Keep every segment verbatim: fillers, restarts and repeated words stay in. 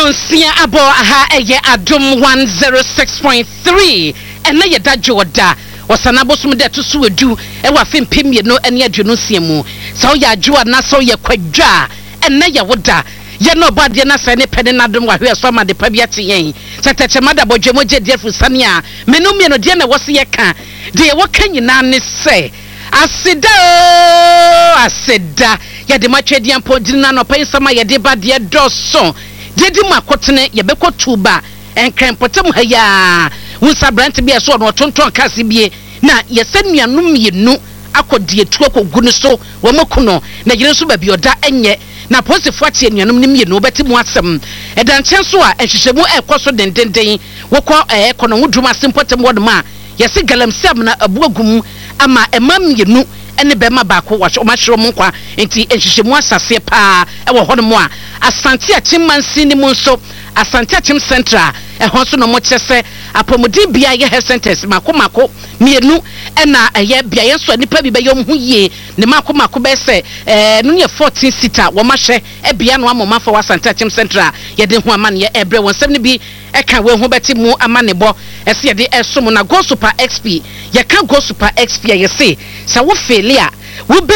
nonsia abo aha eye adom one oh six point three ena ye da joda wasana bosum de to so edu e wa fempem ye no ene aduonu siamu so ya adwo na so ye kwadwa ena ye woda ye no bade na se ne pede na dom wa hwe so ma de pa bia te yen teteche mada bodwemogye de afusane a menum ye no de na wose ye ka de ye woka nyina ne se aseda aseda ye de matwedi ampo dina no pen sama ye de ba de doso dedi makotene ye bekotuba enkran potem haya wusa brant bia so no tonton kase bie na ye sanuanum yenu akodi etu akogu ne so wo makuno na yire so ba bi oda enye na posifo atie nuanum nim yenu beti mu asem edan chen so a ehwehwemu ekoso dendenden wokọ ekono wuduma simpotem wodma ye se galamsam na abuagum ama emam yenu ene bema baako wa o mahiro mu kwa enti ehwehwemu asase pa e wo hono mu a asante atimmansi ni mu nso asante atim central e ho so no mo kyese apomodi bia ye health centers makomako mienu ena eye bia ye so nipa bi be yom hu ye ne makomako be se eh no ye fourteen seater wo mahwe e bia no amoma fa asante atim central ye de ho amane ye ebre won sem ne bi e ka we hu beti mu amane bo e se ye de esom na go super xp ye ka go super xp ye se sa wo felia wo be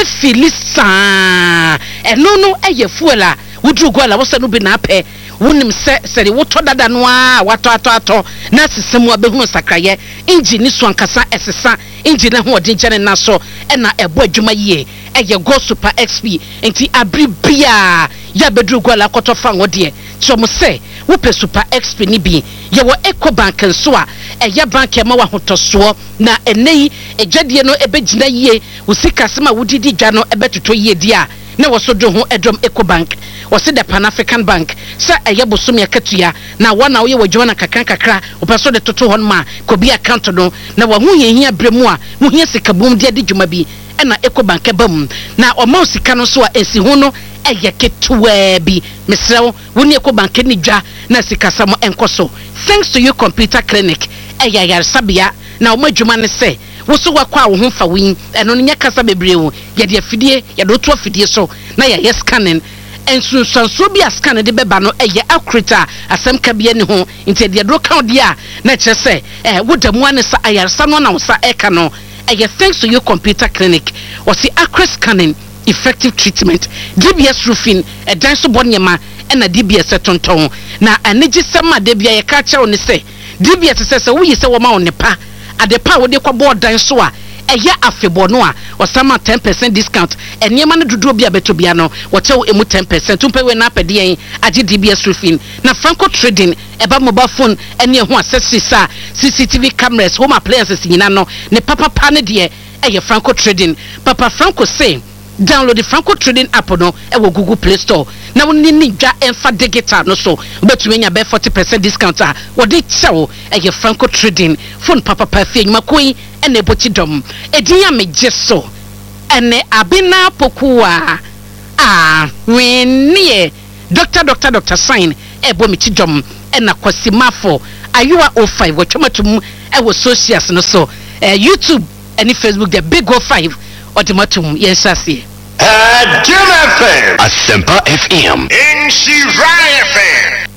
filisa eno no eye fuela wudru gola wo se no bi na pe wonim se se de woto dada no a wato ato ato na sesemu abehunu sakraye engine so ankasa esesa engine ho odi gene na so e na ebo adwuma yie eye go super xp enti abri bia ya bedru gola koto fa ngode chomo se wo pe super xp ni bi ye wo Ecobank nso a eye bank e ma wa hotoso na enei ejadie no ebegina yie wo sika sema wudidi dwa no ebetoto yie dia na wo so do ho edom Ecobank wose the Pan African Bank sa eye bosom ya katua na wana wo ye wadwona kakran kakra opeso de toto hon ma ko bi account no na wo hu yehia bremu a mu hia sikabum de de dwuma bi na Ecobank bam na o ma sika no so a esi hu no eye ketua bi mesrew woni Ecobank ni dwa na sika samo enkoso thanks to you computer clinic eye yar sabia na o ma dwuma ne se wo so wakwa wo hu fa win eno nya kasa bebrewo ye de afidie ye do to afidie so na ye scanning ensu sanso bi ascan de beba no eye akrita asem ka bia ne ho inte de do count dia na kyerese eh wodamu ane sa ayarsa no na wo sa eka no eye thanks to you computer clinic wasi accurate scanning effective treatment D B S roofing e dan so bonyema na D B S tonton na anegi sema de bia ye ka kyerew ne se D B S se se wo yi se wo ma wo ne pa adepa wo de kwabo dan so a eye afebo no a osama ten percent discount eniema no dudu obi abeto bia no wo chew emu ten percent tumpe we na apede yen age D B S roofing na Franco Trading eba mobile phone ene ho accessories a C C T V cameras home appliances nyina no ne papa pa ne de eye Franco Trading papa Franco say download the Franco Trading app no e wo Google Play Store na woni ni dwa enfa digital no so betumi nya be forty percent discount a wo de chew eye Franco Trading phone papa pa fi nyuma koi ene boti dom edinya meje so ene abina pokuwa ah wennie doctor doctor doctor sign ebo mi chidom ena kwasimafo ayuwa oh five watwamatum e wo socials no so eh, YouTube and Facebook the big oh five otimatum yensase Adum F M Asempa F M Inshirai F M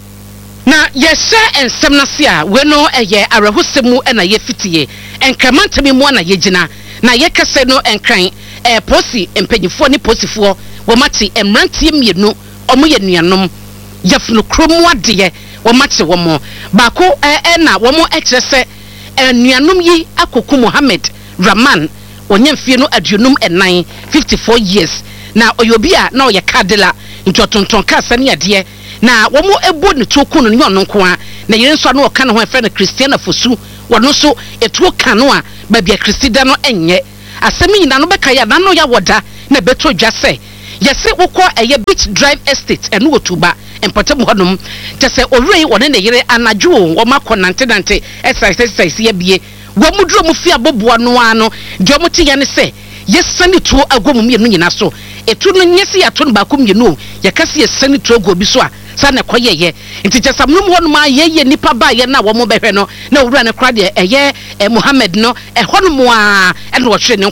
na yese ensem na se a we no eye arahosemu na ye fitie enkamantemi mu na ye gina na ye kese no enkran eh posi empanyifo ni posifo wo mate emrantie mienu omo ye nuanom yafunu kromu ade wo mate wo mo baako eh na wo mo ekyerese nuanom yi akoku Mohammed Rahman onyemfie no aduonum enan fifty-four years na oyobia na oye kadela ntotonton ka sane ade na wo mo ebo ne toku no nyon nko a na yire nso na oka ne ho efre na Christiana Fosu wono so etuo kanu a ba bia Christida no enye asemi nyina no beka ya na no ya woda na beto dwase yese wokọ eye Beach Drive Estate eno otuba empatem honum tese owrei wone ne yire anadwo wo makonante nante exercise ye bie wo mudro mu fi aboboa no ano de mo te ya ne se yesani tuo agom mienu nyina so etu no nyesi ya to no ba kom mienu ya kase yesani tuo go bi so a sa na koyeye nti chesamnum honum a yeye nipa ba ye na wo mo behwe no na owura ne kra de eye Mohammed no e honum a e no wo hwe ne nkwa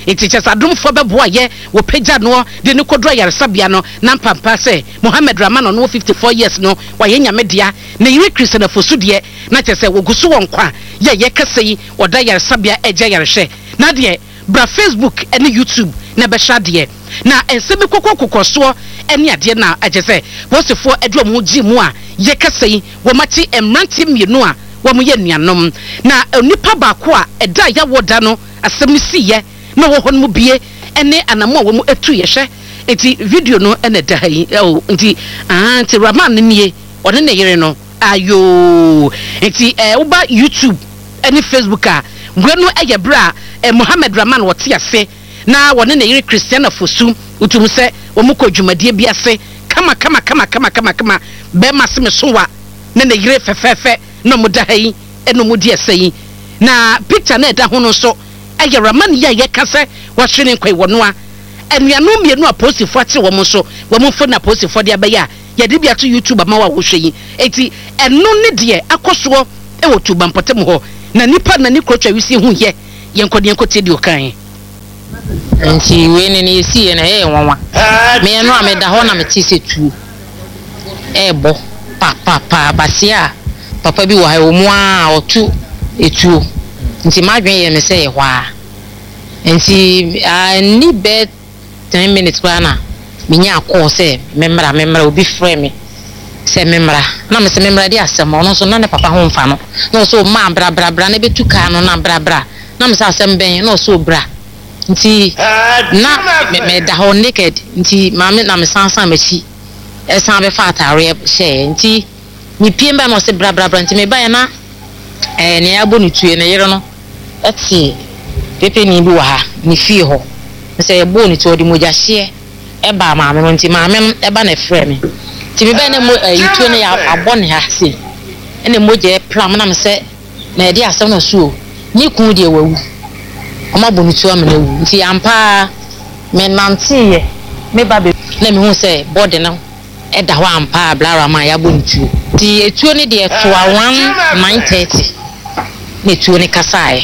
enti kyesa domfo beboa ye wo pagya no de ne kodro yaresabia no na mpampa se Mohammed Rahman no fifty-four years no wa ye nyame dia na yire Christian Fosu de na kyese wo gusu won kwa ye ye kase yi oda yaresabia eje yarehwe na de bra Facebook ene YouTube na be hwa de na ensemi kokko kokoso ene ade na agyese posifo edo mu gi mu a ye kase yi wo machi emranti mienu a wo mu ye nuanom na onipa ba ko a eda ya woda no asem si ye na wo hon mu bie ene anamo a wo mu etu ye hwe enti video no ene da yi o enti ah enti Rahman nie one ne yere no ayo enti eh wo ba YouTube ene Facebook a ngwenu eye bra eh, Mohammed Rahman wote ase na wone ne yere Christian Fosu utum se wo mu kodwumadie bi ase kama kama kama kama kama kama be maseme so wa ne ne yere fefefe no mu da yi eno mu die sei na picture na da ho no so eye Rahman ya ye kase wo hwene kwai wono a enuanu mienu a posifo ate wo mo so wo mo fo na posifo de abeya ye de bia to YouTube ama wa wo hwe yi enti eno ne de akoso e wo tuba mpotem ho na nipa na ni krotwa wisi hu ye yenkodi yenkoti di okan nti we ne ne si ye na ye nwanwa me no ameda ho na me ti se tu e bo pa pa pa basia papa bi wo ha wo mu a otu etu nti madwen ye me se ye hwa nti ani be ten minutes kwa na minya akọ se memra memra obi frɛ me se memra na me se memra di asem ono so na ne papa ho mfa no no so ma bra bra bra na betu ka no na bra bra na me se asem ben no so bra nti na me, me da ho naked nti ma me na me sansan machi e san be fa atare she nti mi piem ba no se bra bra bra nti me ba ya na eh ne abo ni tue ne yero no eti pepe ni bi wa ha ni fie ho se e bo ni to di moja hye e ba ma me nti ma me e ba na frɛ me nti me ba na mo yitue ne ya abo ne ha se ene moja e plam na me se na e di asem no so ni ku de wawu oma bo ni to am na wu nti ampa me nantie me ba be na me hu se body no e da ho ampa blara ma ya bo ni tuo nti etuo ne de to one nine thirty ne tuo ne kasae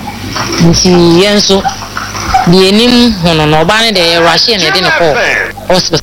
nti yenso di enim hono no ba ne de Russia ne de ne ko hospital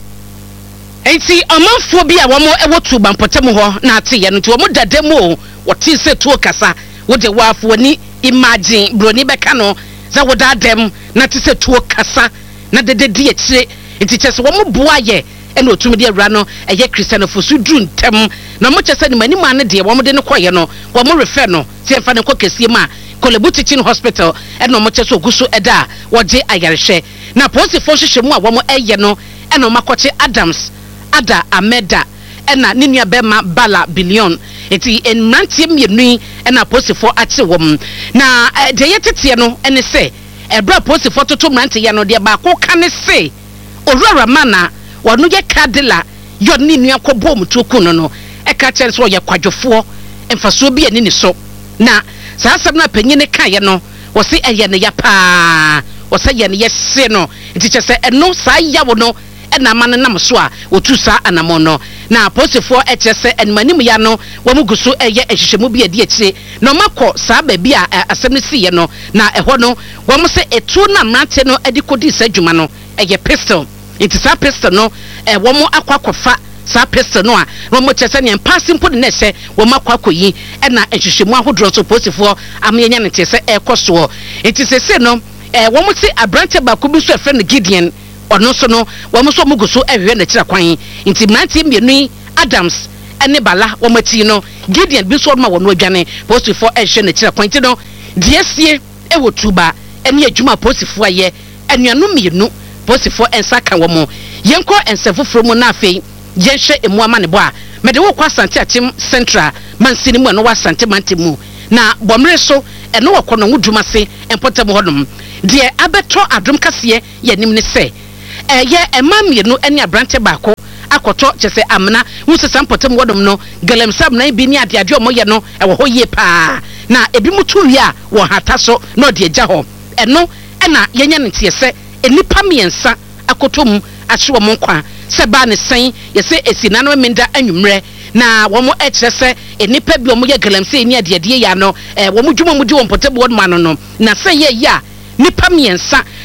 enti amanfo bi a wo mo ewo tuba mpotem ho na ate ye no nti wo mo dadam o wo ti se tuo kasa wo de wafo ni imagine broni beka no za wo dadam na ti se tuo kasa na de de di etire enti chese wo mo boa ye ena otum de awra no eye Christian Fosu dru ntem na mo chese ni mani ma ne de wo mo de ne koye no wo mo refer no ti emfa ne kokesie ma Kolebu Teaching Hospital ena mo chese oguso eda wo je ayarehwe na posifo hwehwe mu a wo mo eye no ena mo makoche Adams Ada Ameda ena ne nua bema Bala Billion eti enmantie mienu ena posifo ache wom na de yetete no ene se ebra posifo toto mrante ya no de ba ko ka ne se Owura Rahman wonu ye kadela yo ne nua kobom tuku no no e ka chere so ye kwadwofo emfaso bi ani ni so na saa asem na panyine kan ye no wo se eye ne ya pa wo se ye ne ye se no enti che se eno saa ya wo no ena man nam so a otu saa anamo no na posifo e che se enmanim ya no wo muguso eye ehwehwemu bi adi akire no makọ saa ba bi a asem ne si ye no na eho no wo mo se etu na mrante no adi kodi sa dwuma no eye pistol enti saa pistol no e wo mo akwakofa saa pistol no a wo mo che se ne passing po ne se wo makwakoyi ena ehwehwemu ahodro so posifo amenya ne te se e koso enti se se no e wo mo se abrante ba ko bi so efre no Gideon ono so no wo mo so muguso ehwe na kira kwan nti mrante mienu Adams ene Bala wo mati no Gideon bi so ma wo no adwane posifo ehwe na kira kwan nti no diesie e wo tuba ene adwuma posifo aye anuanu mienu posifo ensa kan wo mo yenko ensefoforo mu na afei yenhwe emu ama ne bo a mede wo kwa Asante Achim Central mansini mu no wa Asante Mantemu na bomre so ene wo kono nguduma se empotem hodum de abeto adom kase ye nim ne se eye emamienu ene abrante baako akoto chese amna wusesa mpotem hodum no galemsam na bi ni ade ade omo ye no e wo ho ye pa na ebi mutu wi a wo hata so no de agya ho eno ena yenya ne tie se enipa miensa akotom ahwe mo nkwa se ba ne sen ye se esina no menda anwumre na wo mo ekire se enipa bi omo ye galamse ni ade ade ya no eh wo mo dwuma mo di wo mpotem hodum ano no na se ye ya nipa miensa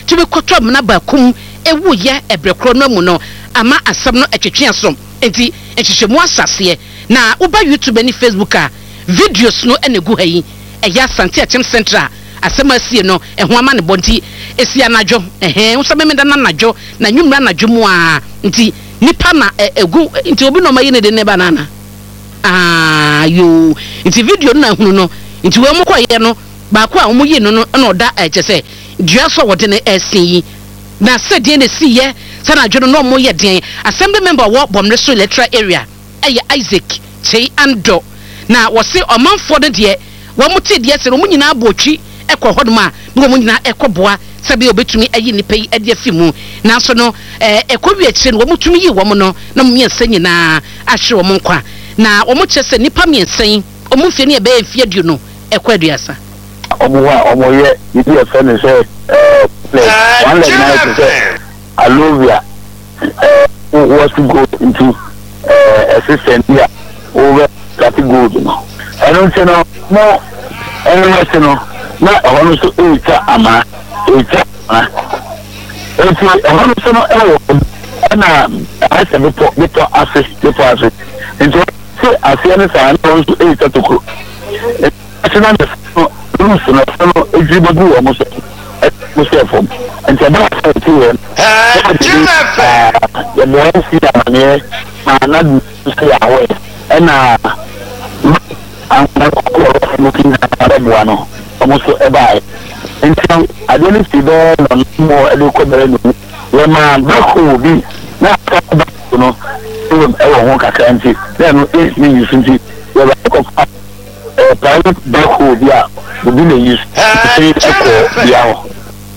to be koto amna ba kum ewu ye ebrekro no mu no ama asam no etwetwe asom enti ehyehyemu asase na uba YouTube ni Facebook a videos no enegu ha yi eya Asante Akyem Central asem asie no eho ama ne bonti esi anadwo ehe usame meda na anadwo na nwumra anadwo mu a nti nipa na egu nti obi no maye ne de ne banana ah yo nti video na hunu no nti we mu koye no ba ko a omo yi no no na oda echese dua so wode ne esin yi na sedie ne siye sana adwo no mo ye den assembly member wo Bomre so electoral area eye Isaac Chei Ando na wo se omanfo de de wo mo te de se no mo nyina abotwi ekọ hodoma no mo nyina ekoboa sabe obetumi ayi nipa yi ade afimu na so no eh ekowi akire no wo mutumi yi wo mo no na mo miensa nyina ahwe wo mo nkwa na wo mo kyese nipa miensa yi o mo fie ne be fie aduo no ekọ aduasa omo wa omo ye ibi e fe ne se eh one like night say Alovia uh, was to go into uh, assistant here over that good no I don't say no no anyone say no na ono so echa ama echa na enti ono so no ewo na asa beto beto assist beto assist enti say asia ne sa ono so echa to ko enti na no no so no ejibagu omo so Musefom and about the more see that man stay away and uh I'm looking at one almost a buy until I didn't see there no more educated when my back will be not you know ever walk a country then eight minutes into a private back will be out within the use the hour.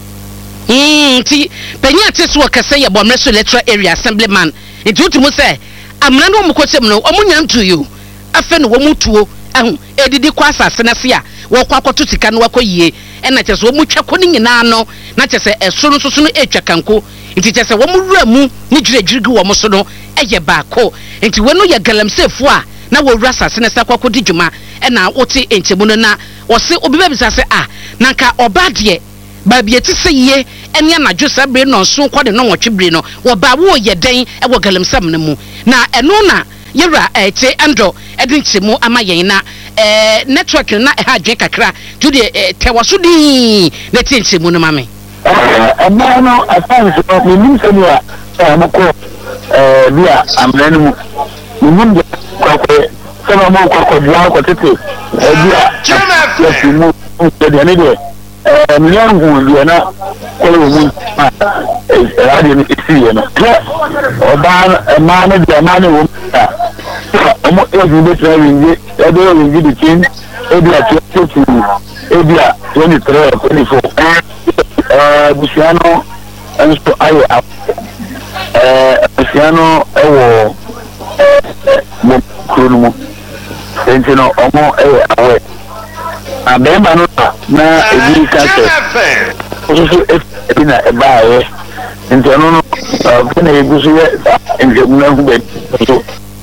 Mm, ti penya teso kase ye Bomre so electoral area assemblyman nti utumu se amna no mukosem no omunya ntu yo afa no womutuo ahu edidi kwa asase na se a wo kwa kwato tika no wakoyie ena kyese wo mutwa ko ni nyina no na kyese eso no soso no etwa kanko nti kyese wo muwura mu ni dwiregyirigi wo so no eye baako nti we no ye galamsefo a na wo wura asase na sakwa ko dijuma ena wote enchemu no na wo se obi ba bisa se ah nanka obade babi eti se ye ene anadwo sabre no so kwode no nwotwebre no wo ba wo ye den e wo galamsam no mu na eno na yewra Chei Ando edin chemu ama yen na eh network na e ha dwen kakra to de tewaso din na tinchemu no mame eh ma no afanso mi nim se no a mako eh bia amranu mu mi nim de kwakwe se no mo kwakwe bia ko tete eh bia se mu de ne de eh mi yangu bia na ko lo mu eh radio ni isi no oba ma na de ma na wo omo eju be traveling e do we di chin e bia twenty-two e bia twenty-three twenty-four eh busiano enso ayo eh busiano ewo mo krono enti no omo e awe abemba no na ebi ka se oso e na e ba e enti no no kana e gusu ye enti na hu be so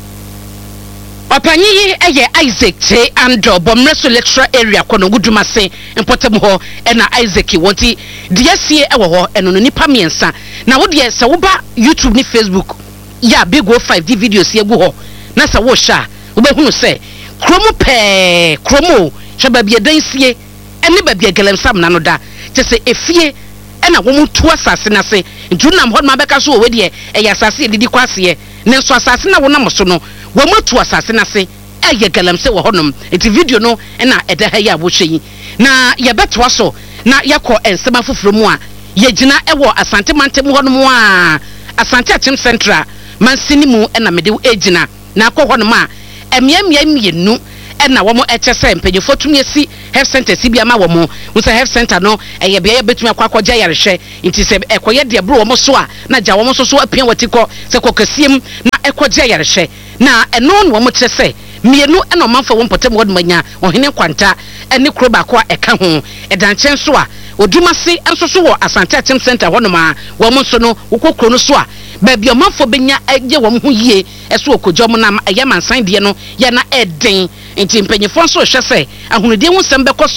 Opanyi eye Isaac Chei Ando Bomre so electoral area kono gudumase mpotem ho na Isaac wonti de asie ewo ho eno no nipa miensa na wo de se wo ba YouTube ni Facebook ya big o five di videos ye gu ho na se wo sha wo be hunu se kromo pe kromo hweba bia dan sie ene ba bia galamsam na no da te se efie ena wo mu tu asase na se njunam ho ma beka so wo de e ya asase didi kwase ne so asase na wo na so no wo matu asase na se eye galamse wo honom eti video no na eda ha ya wo hweyi na ye betwa so na yakọ ensema foforo mu a ye gina ewo Asante mantem honom a Asante Akyem Central mansini mu na mede egina na akọ honom a emiamia mienu na wo mo echese mpanyefo tumi esi health center si bia ma wo mo wo se health center no eye bia ye betumi akọ akọja yarehwe nti se ekoye de bro wo mo so a na ja wo mo so so apia watiko se kokasiem na ekoja yarehwe na eno no mo kyese mienu ena omanfa wo mpotem wo manya ohene kwanta ene kro ba ko eka ho edanchen so a odumase enso so wo Asante Akyem Center ho no ma wo mo so no wo kokro no so a ba bia omanfo benya agye wo ho yie eso okojom na eye mansan de no ye na eden nti mpanyefo nso hwese ahunudie ho sem bekọ so a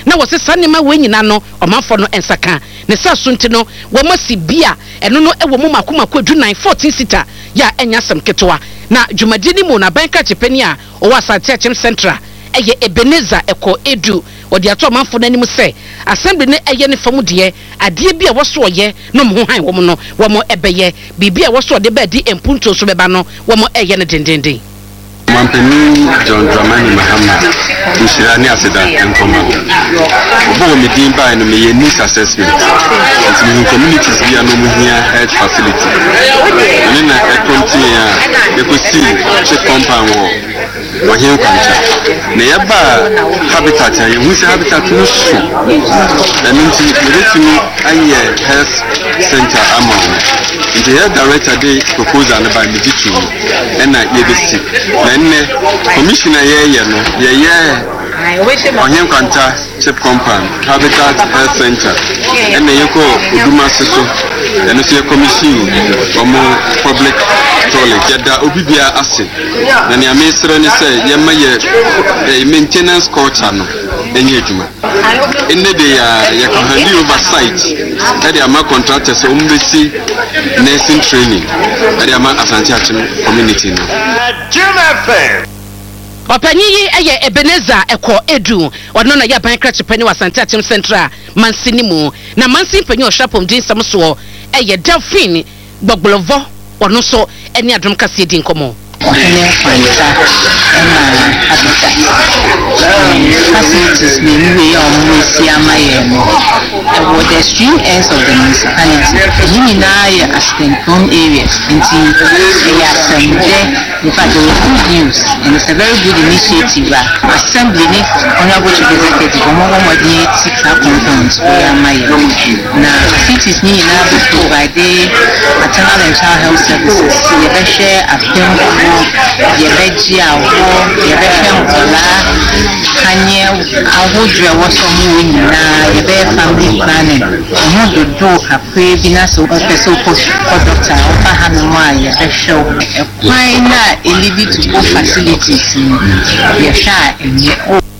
na wɔ se sanema wɔ nyina no ɔmanfo no ensaka ne sa so nti no wɔ masi bia ɛno no ɛwɔ mu makomako adu nine fourteen sita ya enya sam ketwa na dwumadi ni mu na banka chepani a ɔwɔ asante achem central ɛyɛ Ebenezer ɛkɔ edu ɔde ato ɔmanfo n'anim sɛ assembly ne ɛyɛ ne fam deɛ adeɛ bi a wɔso ɔyɛ no mo han wɔm no wɔn ɛbɛyɛ biribi a wɔso ɔde bɛ di empunto so bɛba no wɔn ɛyɛ ne dendenden. Mampeni John Dramani Mahama Ushirani Aseda Nkoma Obo mi din ba no me needs assessment it's in communities bi no mu hia health facility ani na e continue a e ko see check compound wo wo hia kwanta na ya ba habitat ya hu se habitat no so na nti retimi aye health center amount nti ya director dey proposal na ba mi ditu na ye be see ne commissioner ye ye no ye ye onye kwanta chip compound habitat health center ene ye ko oduma seso ene so ye commission omo public toilet yada obibia ase na ne amesere ne se ye ma ye maintenance culture no enye adwuma ene de ya ye can handle oversight e de ama contractors o mbesi nursing training e de ama asante achem community no Opanyi yi eye Ebenezer eko edu ono na ya ban krache pani wa Asante Achem Central mansini mu na mansin panyi ohwapom din sam so eye Delphine Gbogbolovo ono so eni adom kase di nkomo Ohene kwanta ena habitat facilities ni we omo si amaye no about the extreme ends of the municipality ni na ya assistant areas nti ya semde in fact there was good news and it's a very good initiative assembly ni honorable chief executive omo omo di six compounds we amaye na cities ni na be provide maternal and child health services ye be share apem yebeji awo yebehwe nkola kanye ahodwe wosomu nyina yebe family planning omo dodo kakwe bi na so person ko doctor ofa hanu a yebehwe ekwan na elivi to go facilities ye sha enye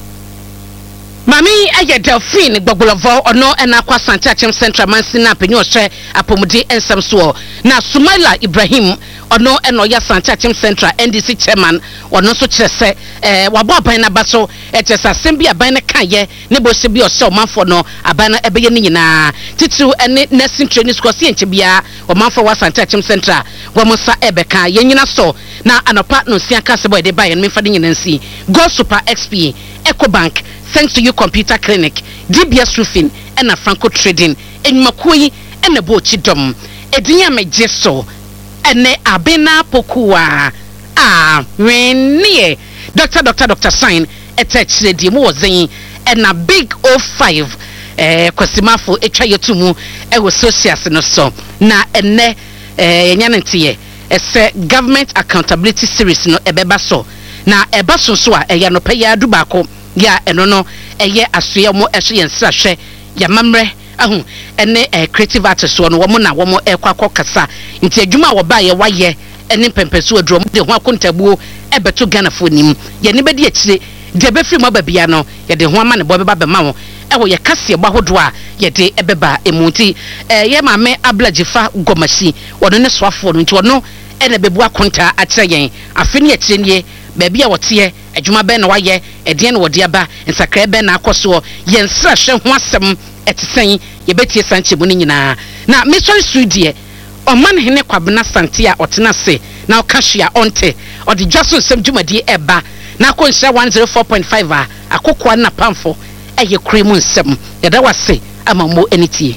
Mami aye Delphine Gbogbolovo ono ena kwa Asante Achem Central mansina penyo hwe apomudi ensam so na Sumaila Ibrahim ono eno ya Asante Achem Central N D C chairman ono so kyerese eh wabo aban na baso etesa assemble aban na kaye ne bo se bi o se o manfo no aban na ebeye ni nyina titu ene nursing training school se enche bia o manfo wa Asante Achem Central wo mo sa ebeka ye nyina so na anopa no sia ka se boy de baye no mfa de nyina nsi Go Super X P Ecobank Thanks to you computer clinic D B S roofing and a Franco trading in Makui and a bochidom edinya mejeso ene abena pokua ah when doctor doctor doctor sign etech di mo zen and a big oh five eh kwasimafo etwa yetumu e wo socials no so na ene eh nyanentie ese government accountability series no ebeba so na eba so so a eya no paya dubako ya eno no eye asoya mo ehwe yensa hwe ya mamre ahu ene eh, creative artist no wo na wo mo ekwakọ kasa nti adwuma wo ba ye waye ene pempeso adrom de ho akontabuo ebeto Ghana fo nim ye ne bedi akire de be firi mo babia no ye de ho ama ne bo beba be ma wo ewo ye kase gba hodo a ye de ebeba emuti eh ye maame ablagifa gomasi wono ne soafo no nti wono ene bebu akonta akire yen afeni ye tire nie baby a wote adwuma ben na waye ede na wode aba nsakra ben na akoso ye nsra hwe ho asem etesen ye betie sanche mu nyina na mystery studio o man hene kwabena sante a otena se na okahwe a onte ode dwaso nsem dwumadi eba na konhya one oh four point five a akokwa na pamfo eye kremu nsem yeda wase amammo enitie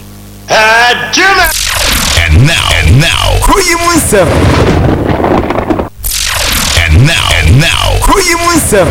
and now and now kremu nsem and now and now kremu nsem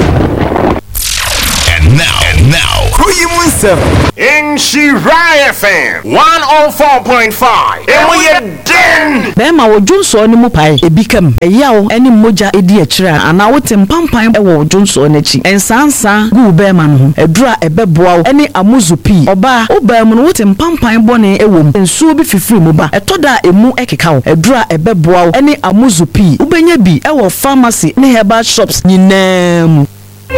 and now and now kremu nsem in Shiraya F M one oh four point five and we are den Bema wo Junso ni mu pai ebikam eyawo eni moja edi akira ana wote mpampan e wo Junso n'achi ensansa gu bema no edura ebeboa eni amuzupi oba obam no wote mpampan bone ewom ensuo bi fifiri mu ba etoda emu ekeka wo edura ebeboa eni amuzupi ubenya bi e wo pharmacy ne herbal shops nyinam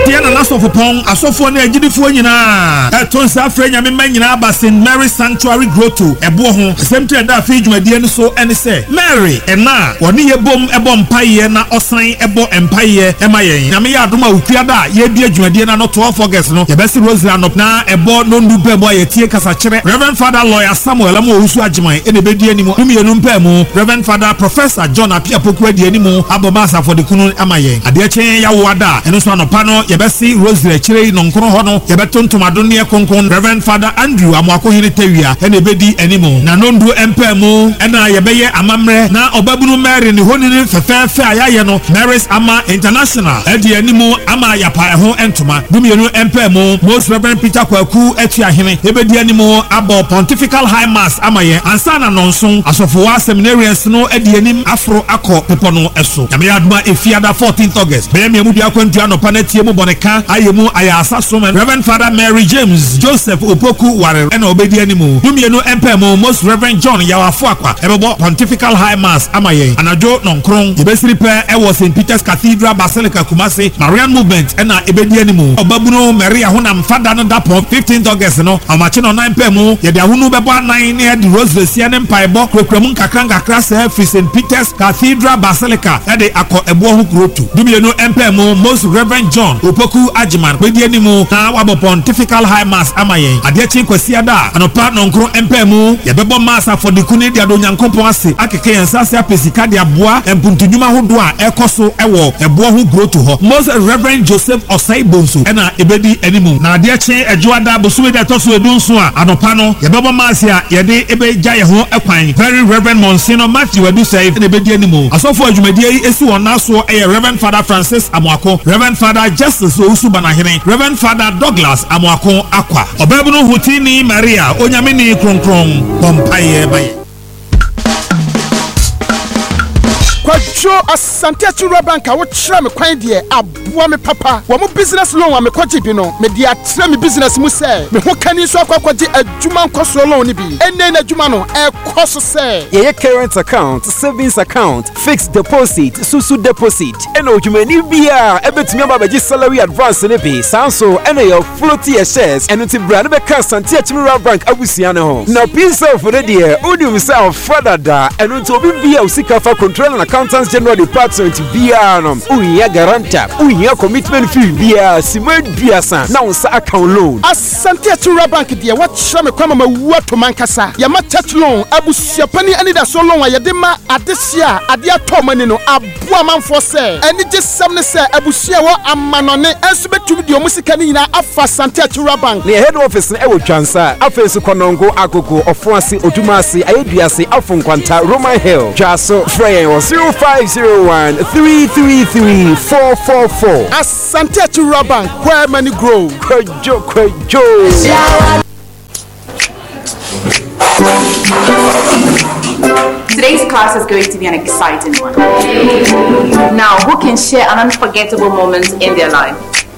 tie na nasofo pon asofo na agidifo nyina eto nsa afre nyame man nyina ba Saint Mary Sanctuary Grotto ebo ho semtre da afi dwumadie no so ene se Mary ena woni ye bom ebo mpaye na osan ebo empaye ema yen nyame ya adoma okua da ye di dwumadie na no twelve August no ye besi Rosary anop na ebo no ndu bebo ye tie kasa kire Reverend Father Lawyer Samuel Amo Osu Ajiman ene be di animu numi enu mpemu Reverend Father Professor John Apia Poku di animu abomasa for the kunu ama yen ade chen ya wada eno so anopa no ye besi Rosary kire no nkoro ho no ye betontom adonne konkon Reverend Father Andrew Amwako hini tewia ene be di animu na no ndu mpemu ena ye beye amamre na obabunu Mary ni honi ni fefefe ayaye no Mary's Ama International edi animu ama yapa ho entoma numi enu mpemu Most Reverend Peter Kwaku etu ahene ebe di animu abo Pontifical High Mass amaye ansana nonson asofowa seminarians no edi anim afro akọ pepo no eso nyame aduma efiada fourteenth August be me mudi akwantu anopa na tie mu boneka ayemu ayasa so Reverend Father Mary James Joseph Opoku ware ena obedi animu dumienu empemo Most Reverend John Yawafo akwa ebebo Pontifical High Mass amaye anajo nonkron yebesiri pe ewo Saint Peter's Cathedral Basilica Kumasi Marian Movement ena ebedi animu obabuno Maria honam fada no dapo fifteenth August no amache no nine pemu yede ahunu bebo nine ne di Rosary sianem paebo krokremu kakra kakra se fi Saint Peter's Cathedral Basilica ede akọ ebo hu krotu dumienu empemu Most Reverend John Opoku Ajiman bedi animu na wabo Pontifical High Mass amaye ade chi kwasiada anopa nonkro empemu yebebo massa for the kuni dia do nyankopon ase akeke yensase apesika dia boa empuntudwuma hodo a ekoso ewo ebo hu krotu ho Most Reverend Joseph Osai Bonso ena ebedi animu na ade chi ejuada bosuwe da toso edunso a anopa no yebebo massa a yede ebe gya ho ekwan Very Reverend Monsignor Matthew Adusai ena ebedi animu asofo adwumadie yi esi won naso eye Reverend Father Francis Amwako Reverend Father Justice Ousu Banahene Reverend Father Douglas Amwako akwa obabunu hutini Maria onyame ni kronkron pompaye baye Kwajo asante achura banka wo kira me kwan de aboa me papa wo mo business loan wa me kwaji bi no me dia tira me business mu se me ho kani so akwakwaji adwuma nkoso loan ni bi enne na adwuma no e koso se ye current account, savings account, fixed deposit, susu deposit eno odwumani bia ebetumi ababaji salary advance ne bi sanso eno your floaty shares eno ti bra ne be ka asante achura bank abusia ne ho na piece for the dear odium self father da eno to obi bia usika fa control na Accountants General Department bia no uya guarantor uya commitment fee bia simed bia san na unsa account loan asante achura bank de wa kira me kwama mawu to mankasa ya ma touch loan abusia pani ani da so loan ya de ma adesia ade ato mani no aboa manfo se ani je sam ne se abusia wo amanone enso betum de omusika ni nyina afa asante achura bank the head office e wo twansa afesu konongo akoko ofoase odumase ayeduase afonkwanta Roman Hill jaso frey zero five zero one three three three four four four asante achura bank where money grow kwajo kwajo. Today's class is going to be an exciting one. Now, who can share an unforgettable moment in their life?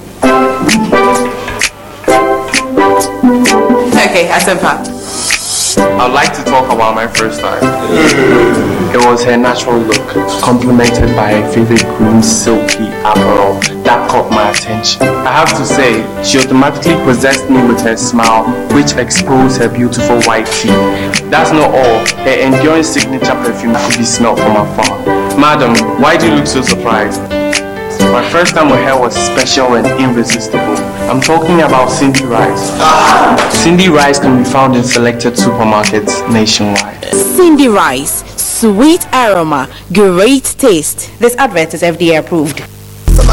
Okay, Asempa. I'd like to talk about my first time. It was her natural look, complemented by her favorite green silky apparel that caught my attention. I have to say, she automatically possessed me with her smile, which exposed her beautiful white teeth. That's not all. Her enduring signature perfume could be smelled from afar. Madam, why do you look so surprised? My first time with her was special and irresistible. I'm talking about Cindy Rice. Cindy Rice can be found in selected supermarkets nationwide. Cindy Rice, sweet aroma, great taste. This advert is F D A approved.